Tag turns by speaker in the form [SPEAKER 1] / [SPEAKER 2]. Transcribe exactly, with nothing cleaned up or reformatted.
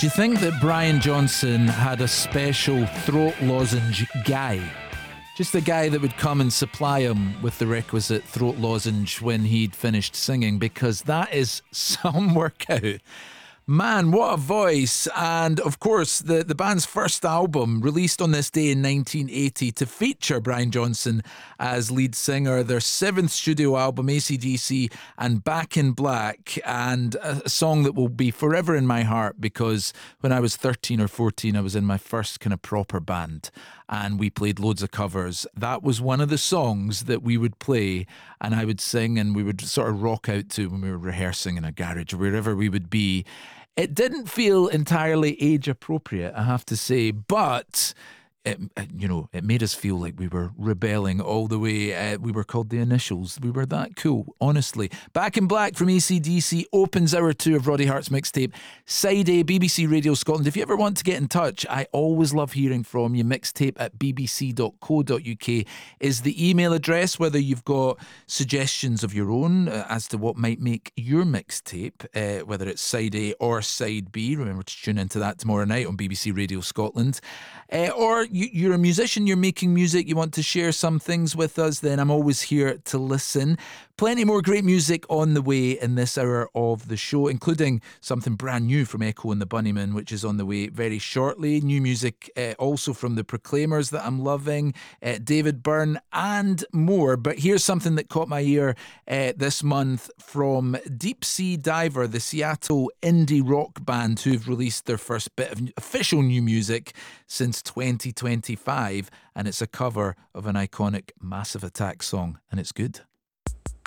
[SPEAKER 1] Do you think that Brian Johnson had a special throat lozenge guy? Just the guy that would come and supply him with the requisite throat lozenge when he'd finished singing, because that is some workout. Man, what a voice. And of course, the, the band's first album, released on this day in nineteen eighty to feature Brian Johnson as lead singer. Their seventh studio album, A C D C and Back in Black, and a song that will be forever in my heart, because when I was thirteen or fourteen, I was in my first kind of proper band and we played loads of covers. That was one of the songs that we would play and I would sing and we would sort of rock out to when we were rehearsing in a garage or wherever we would be. It didn't feel entirely age appropriate, I have to say, but it, you know, it made us feel like we were rebelling all the way. Uh, we were called The Initials. We were that cool, honestly. Back in Black from A C D C opens hour two of Roddy Hart's mixtape. Side A, B B C Radio Scotland. If you ever want to get in touch, I always love hearing from you. Mixtape at b b c dot co dot u k is the email address, whether you've got suggestions of your own uh, as to what might make your mixtape, uh, whether it's Side A or Side B. Remember to tune into that tomorrow night on B B C Radio Scotland. Uh, or you, you're a musician, you're making music, you want to share some things with us, then I'm always here to listen. Plenty more great music on the way in this hour of the show, including something brand new from Echo and the Bunnymen, which is on the way very shortly. New music uh, also from the Proclaimers that I'm loving, uh, David Byrne and more. But here's something that caught my ear uh, this month from Deep Sea Diver, the Seattle indie rock band who've released their first bit of official new music since twenty twenty-five, and it's a cover of an iconic Massive Attack song, and it's good.